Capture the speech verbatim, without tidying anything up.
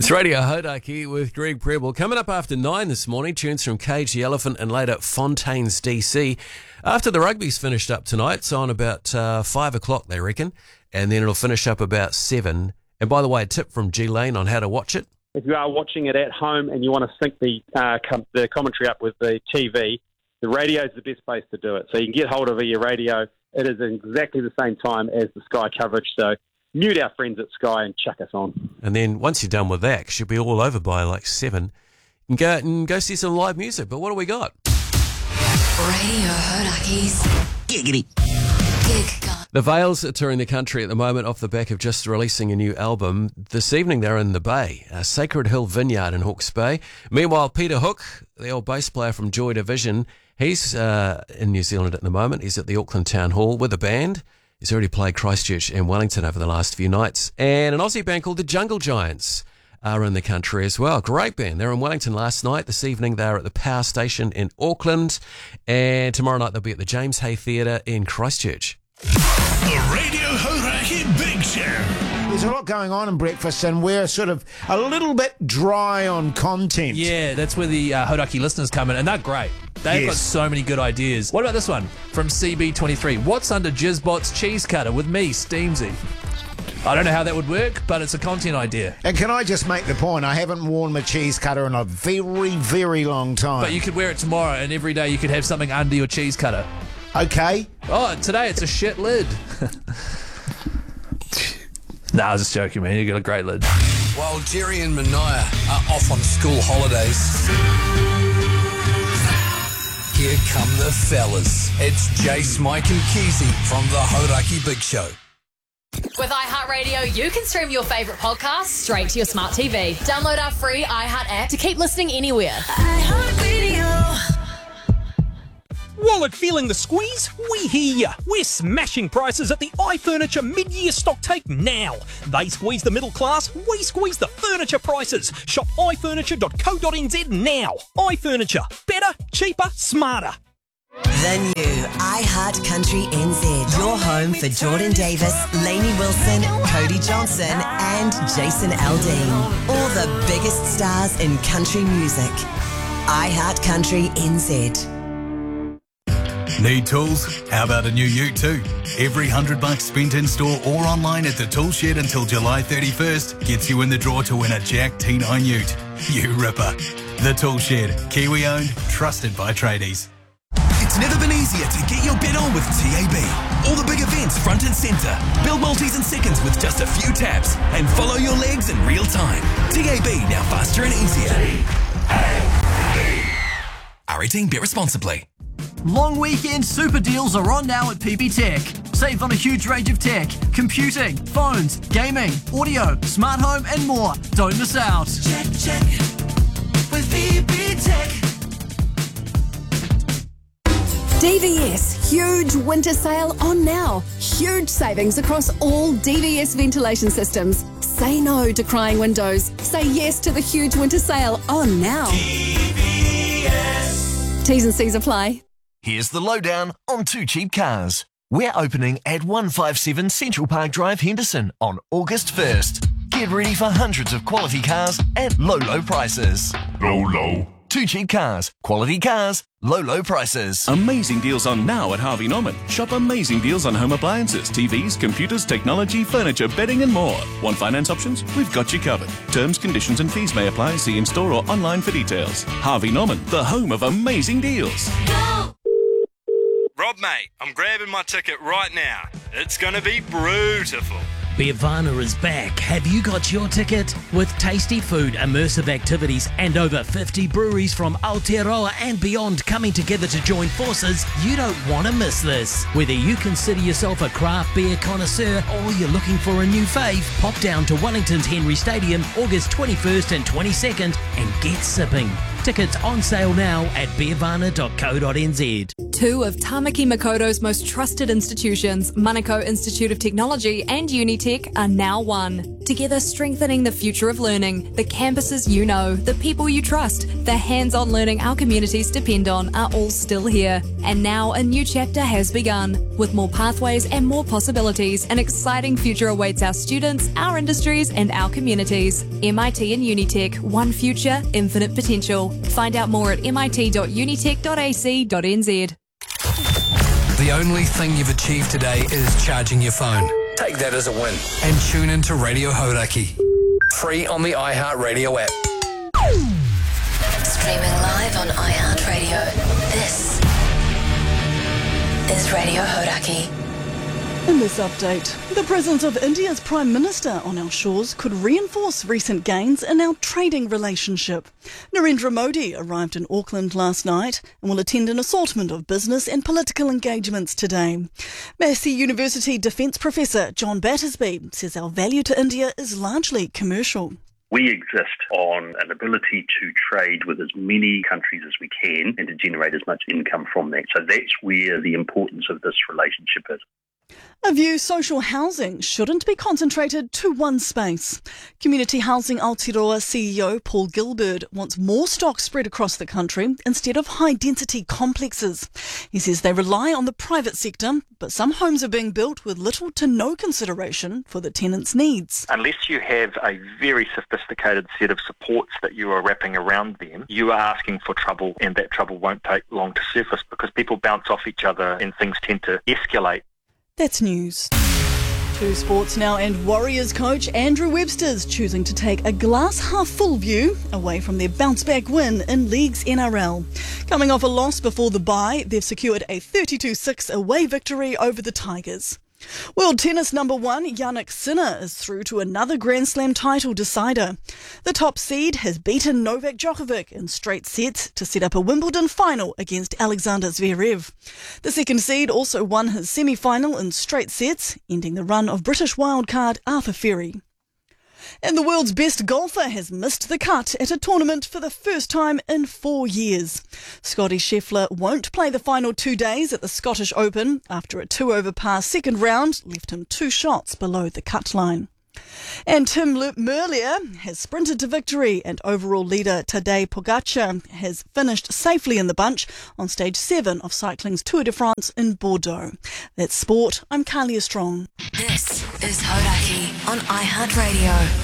It's Radio Hodaki with Greg Preble. Coming up after nine this morning, tunes from Cage the Elephant and later Fontaines D C. After the rugby's finished up tonight, it's on about uh, five o'clock, they reckon, and then it'll finish up about seven. And by the way, a tip from G Lane on how to watch it. If you are watching it at home and you want to sync the uh, com- the commentary up with the T V, the radio is the best place to do it. So you can get hold of your radio. It is exactly the same time as the Sky coverage. So mute our friends at Sky and chuck us on. And then once you're done with that, 'cause you'll be all over by like seven, you can go out and go see some live music. But what do we got? Radio Hodaki's Giggity. Gig Gun. The Vales are touring the country at the moment off the back of just releasing a new album. This evening they're in the Bay, uh, Sacred Hill Vineyard in Hawke's Bay. Meanwhile, Peter Hook, the old bass player from Joy Division, he's uh, in New Zealand at the moment. He's at the Auckland Town Hall with a band. He's already played Christchurch and Wellington over the last few nights. And an Aussie band called the Jungle Giants are in the country as well. Great band. They were in Wellington last night. This evening they're at the Power Station in Auckland. And tomorrow night they'll be at the James Hay Theatre in Christchurch. The Radio Hodaki Big Show. There's a lot going on in breakfast, and we're sort of a little bit dry on content. Yeah, that's where the uh, Hodaki listeners come in, and they're great. They've Yes. got so many good ideas. What about this one from C B twenty-three? What's under Jizzbot's cheese cutter with me, Steamsy? I don't know how that would work, but it's a content idea. And can I just make the point, I haven't worn my cheese cutter in a very, very long time. But you could wear it tomorrow, and every day you could have something under your cheese cutter. Okay. Oh, today it's a shit lid. Nah, I was just joking, man. You got a great lid. While Jerry and Mania are off on school holidays, here come the fellas. It's Jace, Mike and Keezy from the Hodaki Big Show. With iHeartRadio, you can stream your favourite podcasts straight to your smart T V. Download our free iHeart app to keep listening anywhere. iHeartRadio. Wallet feeling the squeeze? We hear ya. We're smashing prices at the iFurniture mid-year stock take now. They squeeze the middle class, we squeeze the furniture prices. Shop i furniture dot co dot n z now. iFurniture. Better, cheaper, smarter. The new iHeart Country N Z. Your home for Jordan Davis, Lainey Wilson, Cody Johnson and Jason Aldean. All the biggest stars in country music. iHeart Country N Z. Need tools? How about a new ute too? Every hundred bucks spent in store or online at the Tool Shed until July thirty-first gets you in the draw to win a Jack T nine ute. You ripper. The Tool Shed. Kiwi owned, trusted by tradies. It's never been easier to get your bet on with T A B. All the big events front and centre. Build multis in seconds with just a few taps and follow your legs in real time. T A B, now faster and easier. R eighteen, bet responsibly. Long weekend super deals are on now at P B Tech. Save on a huge range of tech, computing, phones, gaming, audio, smart home and more. Don't miss out. Check, check. With P B Tech. D V S, huge winter sale on now. Huge savings across all D V S ventilation systems. Say no to crying windows. Say yes to the huge winter sale on now. D V S. T's and C's apply. Here's the lowdown on Two Cheap Cars. We're opening at one fifty-seven Central Park Drive, Henderson on August first. Get ready for hundreds of quality cars at low, low prices. Low, low. Two Cheap Cars. Quality cars, low, low prices. Amazing deals on now at Harvey Norman. Shop amazing deals on home appliances, T Vs, computers, technology, furniture, bedding and more. Want finance options? We've got you covered. Terms, conditions and fees may apply. See in store or online for details. Harvey Norman, the home of amazing deals. Rob, mate, I'm grabbing my ticket right now. It's going to be beautiful. Beervana is back. Have you got your ticket? With tasty food, immersive activities, and over fifty breweries from Aotearoa and beyond coming together to join forces, you don't want to miss this. Whether you consider yourself a craft beer connoisseur or you're looking for a new fave, pop down to Wellington's Henry Stadium August twenty-first and twenty-second and get sipping. Tickets on sale now at beervana dot co dot n z. Two of Tamaki Makoto's most trusted institutions, Manukau Institute of Technology and Unitec, are now one. Together strengthening the future of learning, the campuses you know, the people you trust, the hands-on learning our communities depend on are all still here. And now a new chapter has begun. With more pathways and more possibilities, an exciting future awaits our students, our industries and our communities. M I T and Unitec, one future, infinite potential. Find out more at m i t dot unitec dot a c dot n z. The only thing you've achieved today is charging your phone. Take that as a win and tune into Radio Hauraki. Free on the iHeartRadio app. Streaming live on iHeartRadio. This is Radio Hauraki. In this update, the presence of India's Prime Minister on our shores could reinforce recent gains in our trading relationship. Narendra Modi arrived in Auckland last night and will attend an assortment of business and political engagements today. Massey University Defence Professor John Battersby says our value to India is largely commercial. We exist on an ability to trade with as many countries as we can and to generate as much income from that. So that's where the importance of this relationship is. A view social housing shouldn't be concentrated to one space. Community Housing Aotearoa C E O Paul Gilbert wants more stock spread across the country instead of high-density complexes. He says they rely on the private sector, but some homes are being built with little to no consideration for the tenants' needs. Unless you have a very sophisticated set of supports that you are wrapping around them, you are asking for trouble, and that trouble won't take long to surface because people bounce off each other and things tend to escalate. That's news. To sports now, and Warriors coach Andrew Webster's choosing to take a glass half full view away from their bounce back win in League's N R L. Coming off a loss before the bye, they've secured a thirty-two six away victory over the Tigers. World tennis number one Jannik Sinner is through to another Grand Slam title decider. The top seed has beaten Novak Djokovic in straight sets to set up a Wimbledon final against Alexander Zverev. The second seed also won his semi-final in straight sets, ending the run of British wildcard Arthur Ferry. And the world's best golfer has missed the cut at a tournament for the first time in four years. Scotty Scheffler won't play the final two days at the Scottish Open after a two-over par second round left him two shots below the cut line. And Tim Merlier has sprinted to victory, and overall leader Tadej Pogacar has finished safely in the bunch on stage seven of cycling's Tour de France in Bordeaux. That's sport. I'm Carlia Strong. This is Hauraki on iHeartRadio.